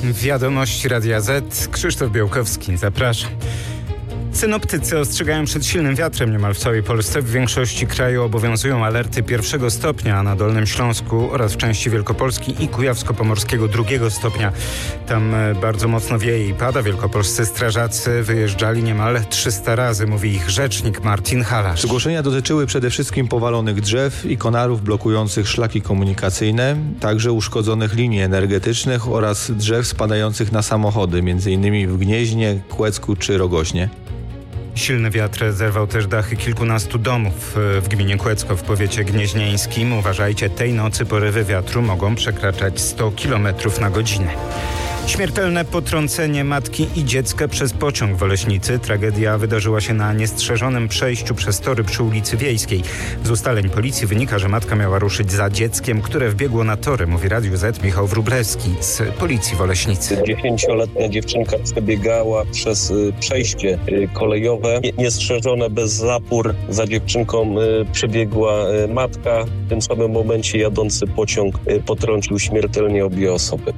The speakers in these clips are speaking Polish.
Wiadomości Radia Z. Krzysztof Białkowski, zapraszam. Synoptycy ostrzegają przed silnym wiatrem niemal w całej Polsce. W większości kraju obowiązują alerty 1 stopnia, a na Dolnym Śląsku oraz w części Wielkopolski i Kujawsko-Pomorskiego 2 stopnia. Tam bardzo mocno wieje i pada. Wielkopolscy strażacy wyjeżdżali niemal 300 razy, mówi ich rzecznik Marcin Halasz. Zgłoszenia dotyczyły przede wszystkim powalonych drzew i konarów blokujących szlaki komunikacyjne, także uszkodzonych linii energetycznych oraz drzew spadających na samochody, m.in. w Gnieźnie, Kłecku czy Rogoźnie. Silny wiatr zerwał też dachy kilkunastu domów w gminie Kłecko w powiecie gnieźnieńskim. Uważajcie, tej nocy porywy wiatru mogą przekraczać 100 km na godzinę. Śmiertelne potrącenie matki i dziecka przez pociąg w Oleśnicy. Tragedia wydarzyła się na niestrzeżonym przejściu przez tory przy ulicy Wiejskiej. Z ustaleń policji wynika, że matka miała ruszyć za dzieckiem, które wbiegło na tory, mówi Radiu Z Michał Wróblewski z policji w Oleśnicy. 10-letnia dziewczynka przebiegała przez przejście kolejowe. Niestrzeżone, bez zapór. Za dziewczynką przebiegła matka. W tym samym momencie jadący pociąg potrącił śmiertelnie obie osoby.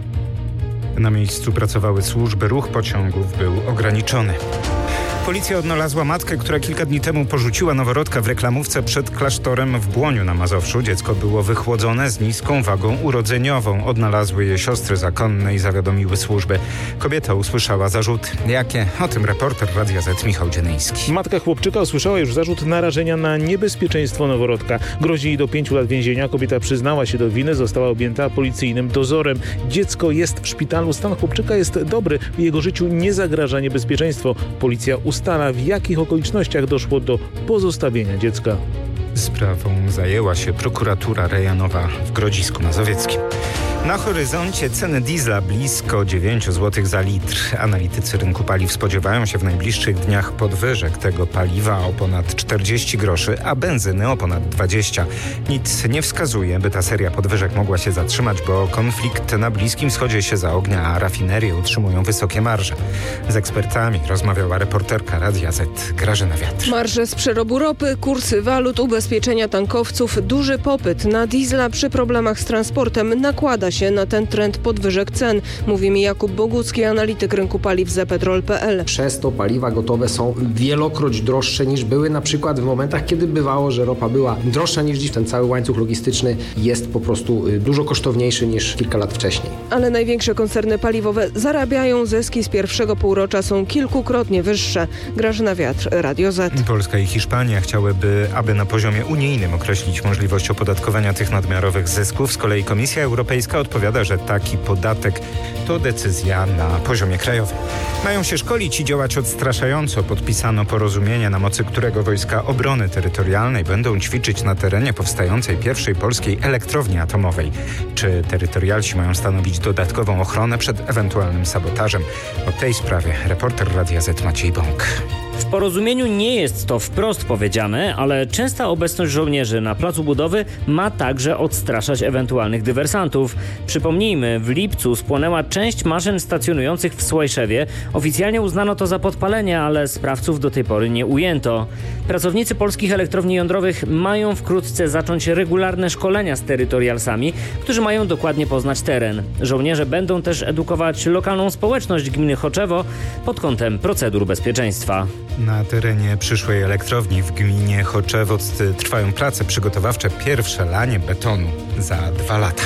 Na miejscu pracowały służby, ruch pociągów był ograniczony. Policja odnalazła matkę, która kilka dni temu porzuciła noworodka w reklamówce przed klasztorem w Błoniu na Mazowszu. Dziecko było wychłodzone z niską wagą urodzeniową. Odnalazły je siostry zakonne i zawiadomiły służby. Kobieta usłyszała zarzuty. Jakie? O tym reporter Radia Z Michał Dzienyński. Matka chłopczyka usłyszała już zarzut narażenia na niebezpieczeństwo noworodka. Grozi jej do 5 lat więzienia. Kobieta przyznała się do winy, została objęta policyjnym dozorem. Dziecko jest w szpitalu. Stan chłopczyka jest dobry. W jego życiu nie zagraża niebezpieczeństwo. Policja ustala, w jakich okolicznościach doszło do pozostawienia dziecka. Sprawą zajęła się prokuratura rejonowa w Grodzisku Mazowieckim. Na horyzoncie ceny diesla blisko 9 zł za litr. Analitycy rynku paliw spodziewają się w najbliższych dniach podwyżek tego paliwa o ponad 40 groszy, a benzyny o ponad 20. Nic nie wskazuje, by ta seria podwyżek mogła się zatrzymać, bo konflikt na Bliskim Wschodzie się zaognia, a rafinerie utrzymują wysokie marże. Z ekspertami rozmawiała reporterka Radia Z Grażyna Wiatr. Marże z przerobu ropy, kursy walut, ubezpieczenia tankowców, duży popyt na diesla przy problemach z transportem nakłada się na ten trend podwyżek cen, mówi mi Jakub Bogucki, analityk rynku paliw Zepetrol.pl. Przez to paliwa gotowe są wielokroć droższe niż były na przykład w momentach, kiedy bywało, że ropa była droższa niż dziś. Ten cały łańcuch logistyczny jest po prostu dużo kosztowniejszy niż kilka lat wcześniej. Ale największe koncerny paliwowe zarabiają, zyski z pierwszego półrocza są kilkukrotnie wyższe. Grażyna Wiatr, Radio Z. Polska i Hiszpania chciałyby, aby na poziomie unijnym określić możliwość opodatkowania tych nadmiarowych zysków. Z kolei Komisja Europejska odpowiada, że taki podatek to decyzja na poziomie krajowym. Mają się szkolić i działać odstraszająco. Podpisano porozumienie, na mocy którego Wojska Obrony Terytorialnej będą ćwiczyć na terenie powstającej pierwszej polskiej elektrowni atomowej. Czy terytorialsi mają stanowić dodatkową ochronę przed ewentualnym sabotażem? O tej sprawie reporter Radia Z Maciej Bąk. W porozumieniu nie jest to wprost powiedziane, ale częsta obecność żołnierzy na placu budowy ma także odstraszać ewentualnych dywersantów. Przypomnijmy, w lipcu spłonęła część maszyn stacjonujących w Słajszewie. Oficjalnie uznano to za podpalenie, ale sprawców do tej pory nie ujęto. Pracownicy polskich elektrowni jądrowych mają wkrótce zacząć regularne szkolenia z terytorialsami, którzy mają dokładnie poznać teren. Żołnierze będą też edukować lokalną społeczność gminy Choczewo pod kątem procedur bezpieczeństwa. Na terenie przyszłej elektrowni w gminie Choczewo trwają prace przygotowawcze. Pierwsze lanie betonu za 2 lata.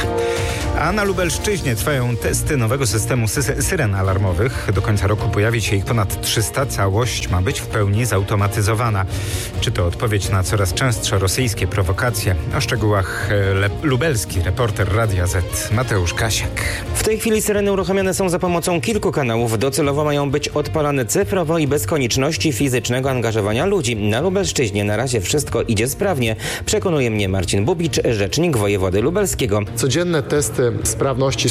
A na Lubelszczyźnie trwają testy nowego systemu syren alarmowych. Do końca roku pojawi się ich ponad 300. Całość ma być w pełni zautomatyzowana. Czy to odpowiedź na coraz częstsze rosyjskie prowokacje? O szczegółach lubelski reporter Radia Z Mateusz Kasiak. W tej chwili syreny uruchamiane są za pomocą kilku kanałów. Docelowo mają być odpalane cyfrowo i bez konieczności fizycznego angażowania ludzi. Na Lubelszczyźnie na razie wszystko idzie sprawnie. Przekonuje mnie Marcin Bubicz, rzecznik wojewody lubelskiego. Codzienne testy sprawności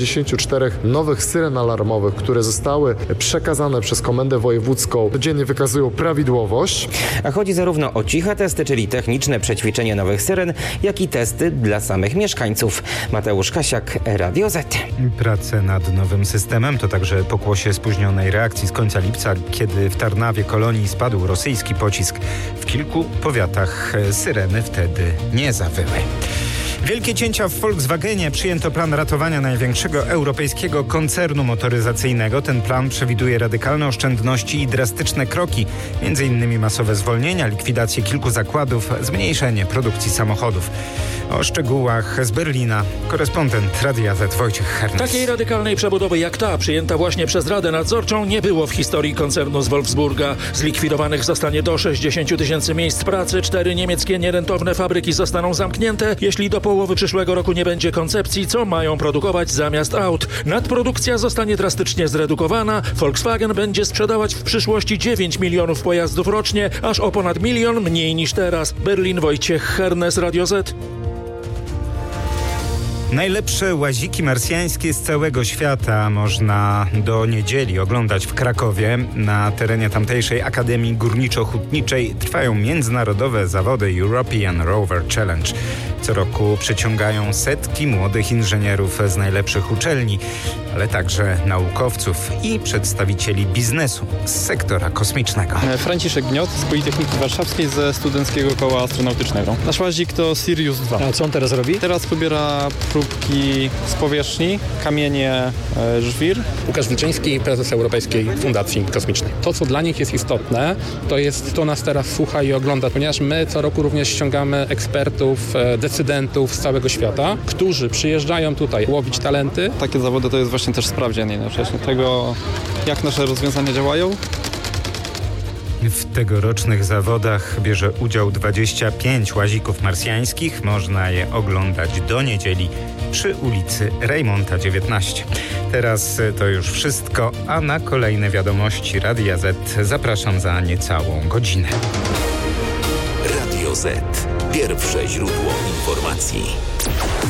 164 nowych syren alarmowych, które zostały przekazane przez Komendę Wojewódzką, codziennie wykazują prawidłowość. A chodzi zarówno o ciche testy, czyli techniczne przećwiczenie nowych syren, jak i testy dla samych mieszkańców. Mateusz Kasiak, Radio Z. Prace nad nowym systemem to także pokłosie spóźnionej reakcji z końca lipca, kiedy w Tarnawie Kolonii spadł rosyjski pocisk. W kilku powiatach syreny wtedy nie zawyły. Wielkie cięcia w Volkswagenie. Przyjęto plan ratowania największego europejskiego koncernu motoryzacyjnego. Ten plan przewiduje radykalne oszczędności i drastyczne kroki. Między innymi masowe zwolnienia, likwidację kilku zakładów, zmniejszenie produkcji samochodów. O szczegółach z Berlina korespondent Radia Z Wojciech Hernes. Takiej radykalnej przebudowy jak ta, przyjęta właśnie przez Radę Nadzorczą, nie było w historii koncernu z Wolfsburga. Zlikwidowanych zostanie do 60 tysięcy miejsc pracy, 4 niemieckie nierentowne fabryki zostaną zamknięte, jeśli do połowy przyszłego roku nie będzie koncepcji, co mają produkować zamiast aut. Nadprodukcja zostanie drastycznie zredukowana. Volkswagen będzie sprzedawać w przyszłości 9 milionów pojazdów rocznie, aż o ponad 1 milion mniej niż teraz. Berlin, Wojciech Hernes, Radio Z. Najlepsze łaziki marsjańskie z całego świata można do niedzieli oglądać w Krakowie. Na terenie tamtejszej Akademii Górniczo-Hutniczej trwają międzynarodowe zawody European Rover Challenge. Co roku przyciągają setki młodych inżynierów z najlepszych uczelni, ale także naukowców i przedstawicieli biznesu z sektora kosmicznego. Franciszek Gniot z Politechniki Warszawskiej ze Studenckiego Koła Astronautycznego. Nasz łazik to Sirius 2. A co on teraz robi? Teraz pobiera próbki z powierzchni, kamienie, żwir. Łukasz Wilczyński, prezes Europejskiej Fundacji Kosmicznej. To, co dla nich jest istotne, to jest, kto nas teraz słucha i ogląda, ponieważ my co roku również ściągamy ekspertów, decydentów z całego świata, którzy przyjeżdżają tutaj łowić talenty. Takie zawody to jest właśnie też sprawdzian jednocześnie tego, jak nasze rozwiązania działają. W tegorocznych zawodach bierze udział 25 łazików marsjańskich. Można je oglądać do niedzieli przy ulicy Rejmonta 19. Teraz to już wszystko, a na kolejne wiadomości Radia Z zapraszam za niecałą godzinę. Radio Z. Pierwsze źródło informacji.